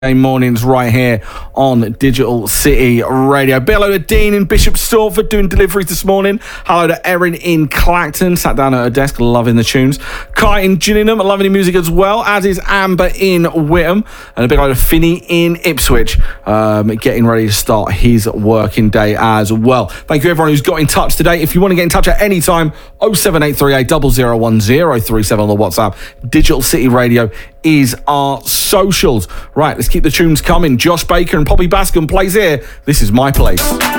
Mornings right here on Digital City Radio. Hello to Dean in Bishop Stortford doing deliveries this morning. Hello to Erin in Clacton, sat down at her desk loving the tunes. Kai in Gillingham, loving the music as well, as is Amber in Whittam, and a big hello to Finney in Ipswich, getting ready to start his working day as well. Thank you everyone who's got in touch today. If you want to get in touch at any time, 07838 001037 on the WhatsApp. Digital City Radio is our socials. Right, let's keep the tunes coming. Josh Baker and Poppy Bascom plays here. This is My Place.